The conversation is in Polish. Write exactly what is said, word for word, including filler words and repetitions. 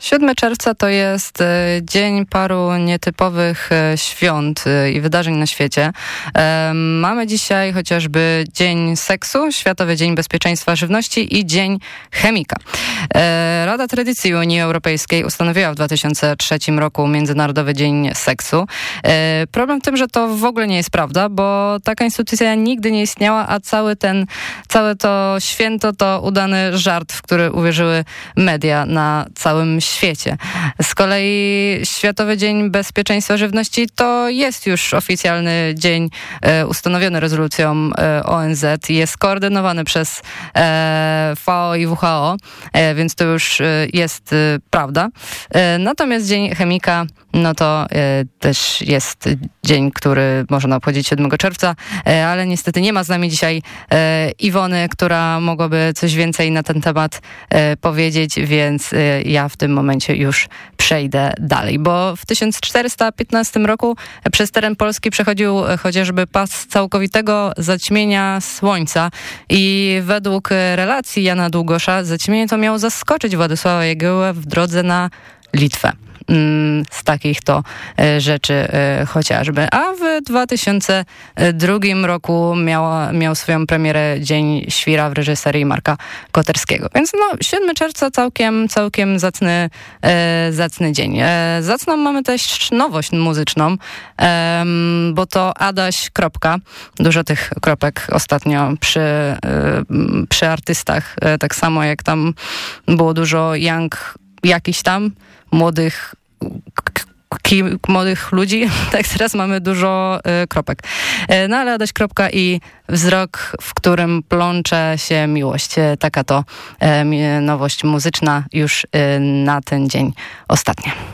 siódmego czerwca to jest y, dzień paru nietypowych y, świąt y, i wydarzeń na świecie. Y, mamy dzisiaj chociażby Dzień Seksu, Światowy Dzień Bezpieczeństwa Żywności i Dzień Chemika. Y, Rada Tradycji Unii Europejskiej ustanowiła w dwa tysiące trzecim roku Międzynarodowy Dzień Seksu. Y, problem w tym, że to w ogóle nie jest prawda, bo taka instytucja nigdy nie istniała, a cały ten, całe to święto to udany żart, w który uwierzyły media na całym świecie. Z kolei Światowy Dzień Bezpieczeństwa Żywności to jest już oficjalny dzień e, ustanowiony rezolucją e, O N Z i jest koordynowany przez e, F A O i W H O, e, więc to już e, jest e, prawda. E, natomiast Dzień Chemika, no to e, też jest dzień, który można obchodzić siódmego czerwca, e, ale niestety nie ma z nami dzisiaj e, Iwony, która mogłaby coś więcej na ten temat e, powiedzieć, więc e, ja w tym momencie już przejdę dalej, bo w tysiąc czterysta piętnastym roku przez teren Polski przechodził chociażby pas całkowitego zaćmienia słońca i według relacji Jana Długosza zaćmienie to miało zaskoczyć Władysława Jagiełłę w drodze na Litwę. Z takich to rzeczy chociażby. A w dwa tysiące drugim roku miała, miał swoją premierę Dzień Świra w reżyserii Marka Koterskiego. Więc no, siódmego czerwca całkiem, całkiem zacny, zacny dzień. Zacną mamy też nowość muzyczną, bo to Adaś Kropka. Dużo tych kropek ostatnio przy, przy artystach. Tak samo jak tam było dużo Young jakiś tam młodych Ki, młodych ludzi, tak teraz mamy dużo y, kropek. Y, no ale Adaś Kropka i wzrok, w którym plącze się miłość. Y, taka to y, nowość muzyczna już y, na ten dzień ostatnia.